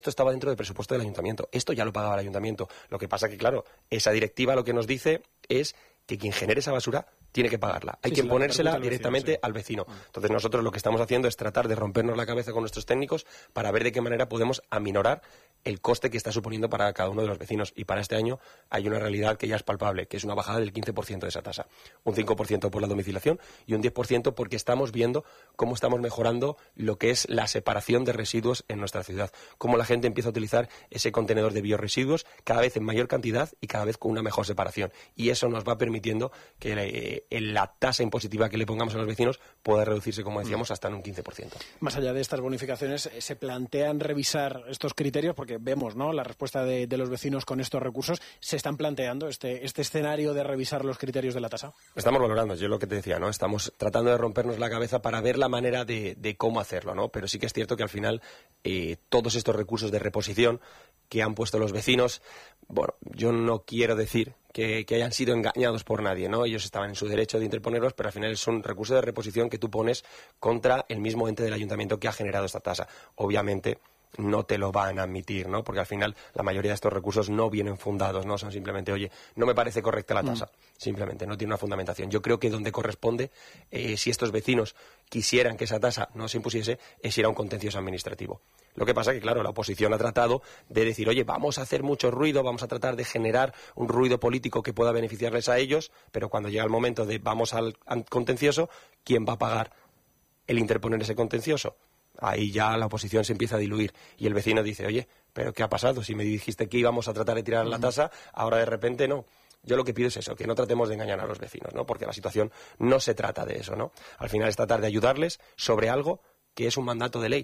Esto estaba dentro del presupuesto del ayuntamiento. Esto ya lo pagaba el ayuntamiento. Lo que pasa que, claro, esa directiva lo que nos dice es que quien genere esa basura tiene que pagarla. Hay que imponérsela directamente al vecino. Entonces nosotros lo que estamos haciendo es tratar de rompernos la cabeza con nuestros técnicos para ver de qué manera podemos aminorar el coste que está suponiendo para cada uno de los vecinos. Y para este año hay una realidad que ya es palpable, que es una bajada del 15% de esa tasa. Un 5% por la domiciliación y un 10% porque estamos viendo cómo estamos mejorando lo que es la separación de residuos en nuestra ciudad. Cómo la gente empieza a utilizar ese contenedor de bioresiduos cada vez en mayor cantidad y cada vez con una mejor separación. Y eso nos va permitiendo que la tasa impositiva que le pongamos a los vecinos pueda reducirse, como decíamos, hasta en un 15%. Más allá de estas bonificaciones, ¿se plantean revisar estos criterios? Porque vemos, ¿no?, la respuesta de los vecinos con estos recursos. ¿Se están planteando este escenario de revisar los criterios de la tasa? Estamos valorando, yo lo que te decía, ¿no? Estamos tratando de rompernos la cabeza para ver la manera de cómo hacerlo, ¿no? Pero sí que es cierto que al final todos estos recursos de reposición que han puesto los vecinos, bueno, yo no quiero decir que hayan sido engañados por nadie, ¿no? Ellos estaban en su derecho de interponerlos, pero al final son recursos de reposición que tú pones contra el mismo ente del ayuntamiento que ha generado esta tasa. Obviamente no te lo van a admitir, ¿no? Porque al final la mayoría de estos recursos no vienen fundados, no son simplemente, oye, no me parece correcta la tasa, simplemente no tiene una fundamentación. Yo creo que donde corresponde, si estos vecinos quisieran que esa tasa no se impusiese, es ir a un contencioso administrativo. Lo que pasa es que, claro, la oposición ha tratado de decir, oye, vamos a hacer mucho ruido, vamos a tratar de generar un ruido político que pueda beneficiarles a ellos, pero cuando llega el momento de vamos al contencioso, ¿quién va a pagar el interponer ese contencioso? Ahí ya la oposición se empieza a diluir y el vecino dice, oye, ¿pero qué ha pasado? Si me dijiste que íbamos a tratar de tirar la tasa, ahora de repente no. Yo lo que pido es eso, que no tratemos de engañar a los vecinos, ¿no? Porque la situación no se trata de eso, ¿no? Al final es tratar de ayudarles sobre algo que es un mandato de ley.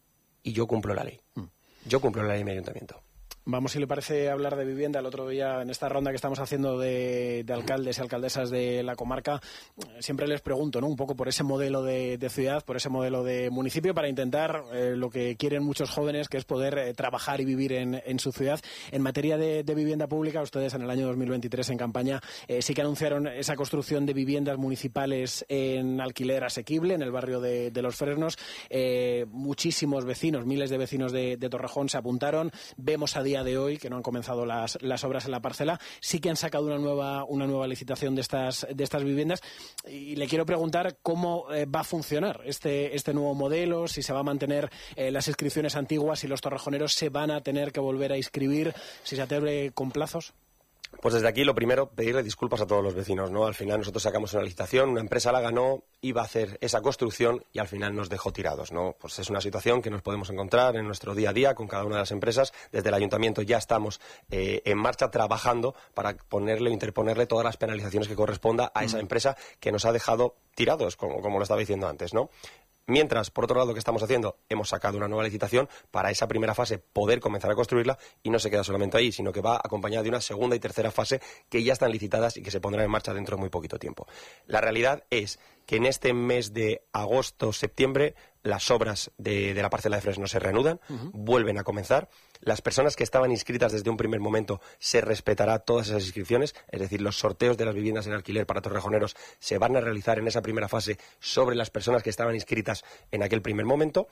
Y yo cumplo la ley. Yo cumplo la ley en mi ayuntamiento. Vamos, si le parece, hablar de vivienda. El otro día, en esta ronda que estamos haciendo de alcaldes y alcaldesas de la comarca, siempre les pregunto, ¿no?, un poco por ese modelo de ciudad, por ese modelo de municipio, para intentar lo que quieren muchos jóvenes, que es poder trabajar y vivir en su ciudad. En materia de vivienda pública, ustedes en el año 2023 en campaña sí que anunciaron esa construcción de viviendas municipales en alquiler asequible en el barrio de Los Fresnos. Muchísimos vecinos, miles de vecinos de Torrejón se apuntaron. Vemos a día de hoy que no han comenzado las obras en la parcela. Sí que han sacado una nueva licitación de estas viviendas, y le quiero preguntar cómo va a funcionar este nuevo modelo, si se va a mantener las inscripciones antiguas, si los torrejoneros se van a tener que volver a inscribir, si se abre con plazos. Pues desde aquí lo primero, pedirle disculpas a todos los vecinos, ¿no? Al final nosotros sacamos una licitación, una empresa la ganó, iba a hacer esa construcción y al final nos dejó tirados, ¿no? Pues es una situación que nos podemos encontrar en nuestro día a día con cada una de las empresas. Desde el ayuntamiento ya estamos en marcha trabajando para interponerle todas las penalizaciones que corresponda a esa empresa que nos ha dejado tirados, como lo estaba diciendo antes, ¿no? Mientras, por otro lado, ¿qué estamos haciendo? Hemos sacado una nueva licitación para esa primera fase poder comenzar a construirla, y no se queda solamente ahí, sino que va acompañada de una segunda y tercera fase que ya están licitadas y que se pondrán en marcha dentro de muy poquito tiempo. La realidad es que en este mes de agosto-septiembre las obras de la parcela de Fresno se reanudan, vuelven a comenzar. Las personas que estaban inscritas desde un primer momento se respetará todas esas inscripciones, es decir, los sorteos de las viviendas en alquiler para torrejoneros se van a realizar en esa primera fase sobre las personas que estaban inscritas en aquel primer momento.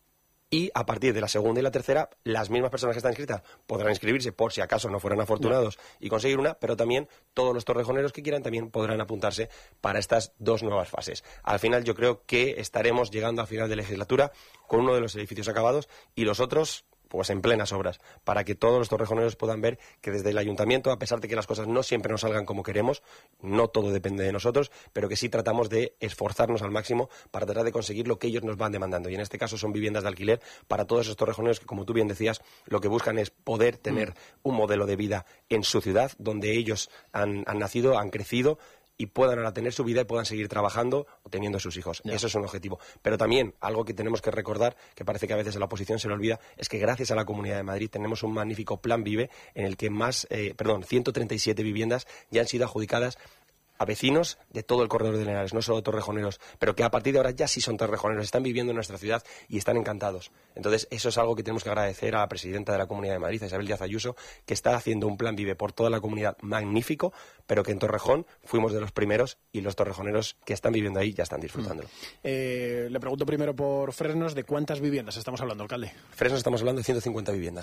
Y a partir de la segunda y la tercera, las mismas personas que están inscritas podrán inscribirse por si acaso no fueran afortunados y conseguir una, pero también todos los torrejoneros que quieran también podrán apuntarse para estas dos nuevas fases. Al final yo creo que estaremos llegando a final de legislatura con uno de los edificios acabados y los otros pues en plenas obras, para que todos los torrejoneros puedan ver que desde el ayuntamiento, a pesar de que las cosas no siempre nos salgan como queremos, no todo depende de nosotros, pero que sí tratamos de esforzarnos al máximo para tratar de conseguir lo que ellos nos van demandando. Y en este caso son viviendas de alquiler para todos esos torrejoneros que, como tú bien decías, lo que buscan es poder tener un modelo de vida en su ciudad, donde ellos han nacido, han crecido, y puedan ahora tener su vida y puedan seguir trabajando o teniendo sus hijos. Eso es un objetivo. Pero también, algo que tenemos que recordar, que parece que a veces a la oposición se le olvida, es que gracias a la Comunidad de Madrid tenemos un magnífico Plan Vive en el que 137 viviendas ya han sido adjudicadas a vecinos de todo el corredor de Henares, no solo torrejoneros, pero que a partir de ahora ya sí son torrejoneros, están viviendo en nuestra ciudad y están encantados. Entonces, eso es algo que tenemos que agradecer a la presidenta de la Comunidad de Madrid, a Isabel Díaz Ayuso, que está haciendo un plan Vive por toda la comunidad magnífico, pero que en Torrejón fuimos de los primeros y los torrejoneros que están viviendo ahí ya están disfrutándolo. Le pregunto primero por Fresnos, ¿de cuántas viviendas estamos hablando, alcalde? Fresnos estamos hablando de 150 viviendas.